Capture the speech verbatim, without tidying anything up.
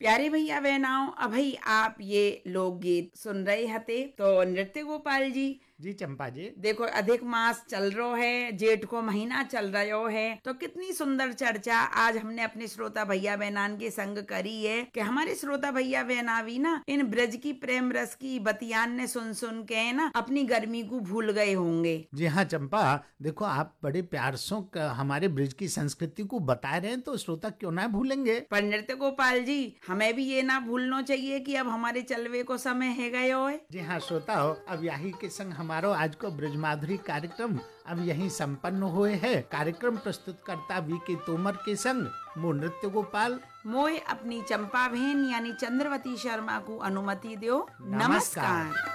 प्यारे भैया बहनाओ, अभी आप ये लोकगीत सुन रहे हते तो नृत्य गोपाल जी जी चंपा जी, देखो अधिक मास चल रहा है, जेठ को महीना चल रहा है, तो कितनी सुंदर चर्चा आज हमने अपने श्रोता भैया बहनान के संग करी है कि हमारे श्रोता भैया बहना भी ना इन ब्रज की प्रेम रस की बतियान ने सुन सुन के ना अपनी गर्मी को भूल गए होंगे। जी हाँ चंपा, देखो आप बड़े प्यार से हमारे ब्रज की संस्कृति को बता रहे हैं तो श्रोता क्यों ना भूलेंगे। पर नृत्य गोपाल जी, हमें भी ये ना भूलना चाहिए कि अब हमारे चलवे को समय है गयो है। जी हाँ श्रोता हो, अब यही के संग हमारो आज को ब्रजमाधुरी कार्यक्रम अब यही संपन्न हुए है। कार्यक्रम प्रस्तुत करता वी के तोमर के संग मो नृत्य गोपाल मोए अपनी चंपा बहन यानी चंद्रवती शर्मा को अनुमति दो। नमस्कार। नमस्कार।